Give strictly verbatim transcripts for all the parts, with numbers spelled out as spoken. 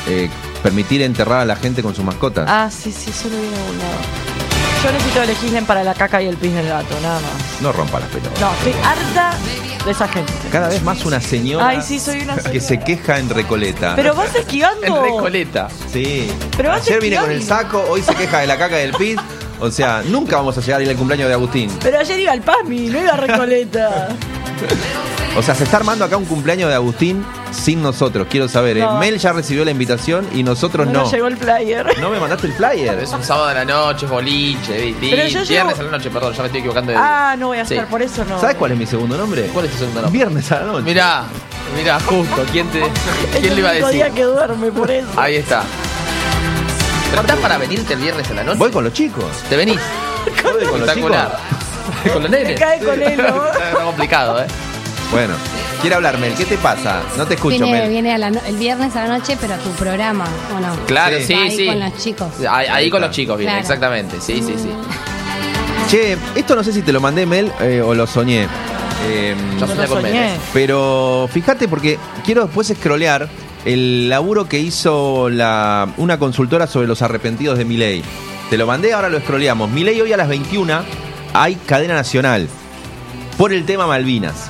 eh, permitir enterrar a la gente con sus mascotas. Ah, sí, sí, eso lo vi en algún lado. Yo necesito legislen para la caca y el pis del gato, nada más. No rompa las pelotas. No, estoy harta de esa gente. Cada vez más una señora Ay, sí, soy una señora. que se queja en Recoleta. Pero vas esquivando. En Recoleta. Sí. Pero vas Ayer vine con el esquivando. saco, hoy se queja de la caca y del pis. O sea, nunca vamos a llegar a ir al cumpleaños de Agustín. Pero ayer iba al Pasmi, no iba a Recoleta. O sea, se está armando acá un cumpleaños de Agustín sin nosotros, quiero saber. No. ¿eh? Mel ya recibió la invitación y nosotros No, no. nos llegó el flyer. No me mandaste el flyer. Es un sábado de la noche, es boliche, vi- vi- Pero yo viernes llevo- a la noche, perdón, ya me estoy equivocando de día. Ah, no voy a estar, Sí. por eso no. ¿Sabes cuál es mi segundo nombre? ¿Cuál es tu segundo nombre? Viernes a la noche. Mirá, mirá, justo, ¿quién te Es quién el le iba a único decir? día que duerme, por eso. Ahí está. ¿Pero estás para venirte el viernes a la noche? Voy con los chicos. ¿Te venís? Voy con los chicos. Espectacular. ¿Con los Me nenes? cae con él, ¿no? Está complicado, ¿eh? Bueno, quiere hablar, Mel. ¿Qué te pasa? No te escucho, Viene, Mel. viene a la no- el viernes a la noche, pero a tu programa, ¿o no? Claro, Sí. sí, Ahí sí. con los chicos. Ahí, ahí con los chicos viene, Claro. exactamente. Sí, sí, sí. Che, esto no sé si te lo mandé, Mel, eh, o lo soñé. Eh, Ya No soñé lo con soñé. Menes. Pero fíjate, porque quiero después scrollear el laburo que hizo la, una consultora sobre los arrepentidos de Milei. Te lo mandé, ahora lo scrolleamos. Milei hoy a las veintiuna hay cadena nacional por el tema Malvinas.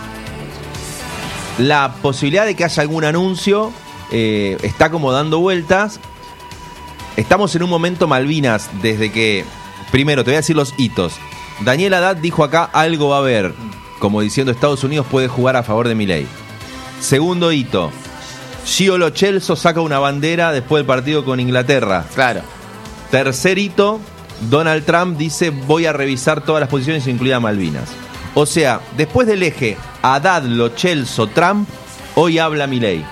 La posibilidad de que haya algún anuncio eh, está como dando vueltas. Estamos en un momento Malvinas desde que... Primero, te voy a decir los hitos. Daniel Haddad dijo acá, algo va a haber. Como diciendo, Estados Unidos puede jugar a favor de Milei. Segundo hito. Gio Lo Celso saca una bandera después del partido con Inglaterra. Claro. Tercer hito. Donald Trump dice, voy a revisar todas las posiciones, incluida Malvinas. O sea, después del eje Haddad, Lo Celso, Trump, hoy habla Milei,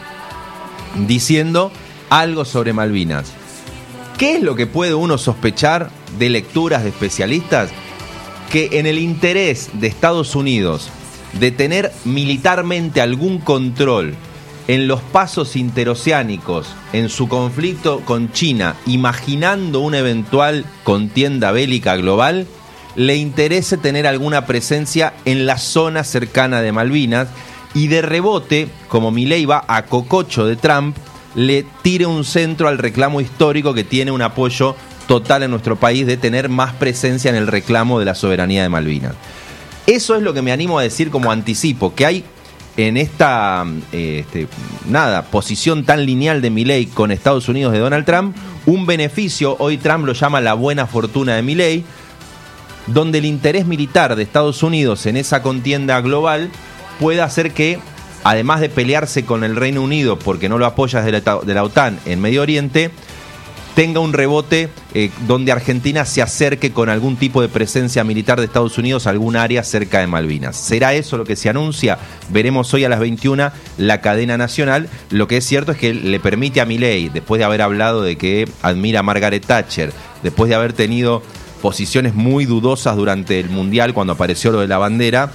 diciendo algo sobre Malvinas. ¿Qué es lo que puede uno sospechar de lecturas de especialistas? Que en el interés de Estados Unidos de tener militarmente algún control en los pasos interoceánicos, en su conflicto con China, imaginando una eventual contienda bélica global, le interese tener alguna presencia en la zona cercana de Malvinas y de rebote, como Milei va a cococho de Trump, le tire un centro al reclamo histórico que tiene un apoyo total en nuestro país de tener más presencia en el reclamo de la soberanía de Malvinas. Eso es lo que me animo a decir como anticipo, que hay en esta eh, este, nada, posición tan lineal de Milei con Estados Unidos de Donald Trump, un beneficio, hoy Trump lo llama la buena fortuna de Milei, donde el interés militar de Estados Unidos en esa contienda global puede hacer que, además de pelearse con el Reino Unido porque no lo apoya desde la, de la OTAN en Medio Oriente, tenga un rebote eh, donde Argentina se acerque con algún tipo de presencia militar de Estados Unidos a algún área cerca de Malvinas. ¿Será eso lo que se anuncia? Veremos hoy a las veintiuna la cadena nacional. Lo que es cierto es que le permite a Milei, después de haber hablado de que admira a Margaret Thatcher, después de haber tenido posiciones muy dudosas durante el Mundial cuando apareció lo de la bandera,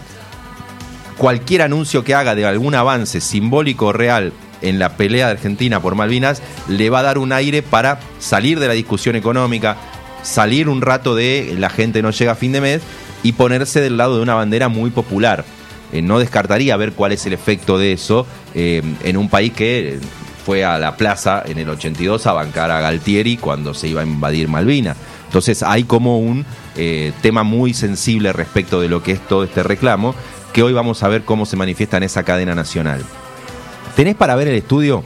cualquier anuncio que haga de algún avance simbólico o real en la pelea de Argentina por Malvinas le va a dar un aire para salir de la discusión económica, salir un rato de la gente no llega a fin de mes y ponerse del lado de una bandera muy popular. Eh, no descartaría ver cuál es el efecto de eso eh, en un país que fue a la plaza en el ochenta y dos a bancar a Galtieri cuando se iba a invadir Malvinas. Entonces hay como un eh, tema muy sensible respecto de lo que es todo este reclamo, que hoy vamos a ver cómo se manifiesta en esa cadena nacional. ¿Tenés para ver el estudio?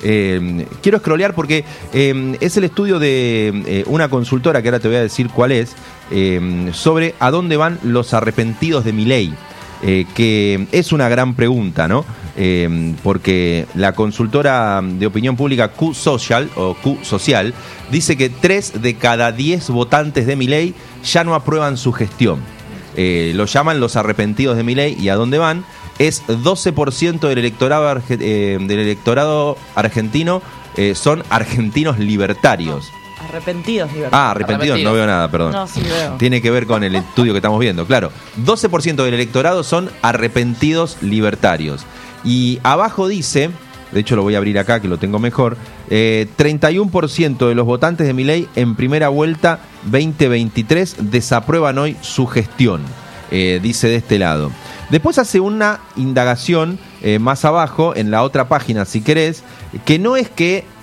Eh, quiero scrollear porque eh, es el estudio de eh, una consultora, que ahora te voy a decir cuál es, eh, sobre a dónde van los arrepentidos de Milei, eh, que es una gran pregunta, ¿no? Eh, porque la consultora de opinión pública Q-Social, o Q-Social, dice que tres de cada diez votantes de Milei ya no aprueban su gestión. Eh, lo llaman los arrepentidos de Milei. ¿Y a dónde van? Es doce por ciento del electorado, arge- eh, del electorado argentino eh, son argentinos libertarios. Arrepentidos, libertad. Ah, arrepentidos, Arrepentidos. no veo nada, perdón. No, sí veo. Tiene que ver con el estudio que estamos viendo, claro. doce por ciento del electorado son arrepentidos libertarios. Y abajo dice, de hecho lo voy a abrir acá que lo tengo mejor, eh, treinta y uno por ciento de los votantes de Milei en primera vuelta veinte veintitrés desaprueban hoy su gestión, eh, dice de este lado. Después hace una indagación eh, más abajo, en la otra página si querés, que no es que